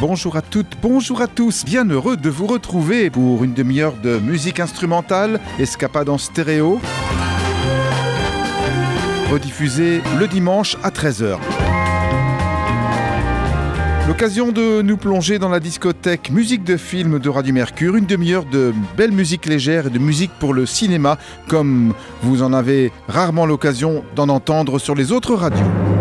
Bonjour à toutes, bonjour à tous, bien heureux de vous retrouver pour une demi-heure de musique instrumentale, escapade en stéréo, rediffusée le dimanche à 13h. L'occasion de nous plonger dans la discothèque musique de film de Radio Mercure, une demi-heure de belle musique légère et de musique pour le cinéma, comme vous en avez rarement l'occasion d'en entendre sur les autres radios.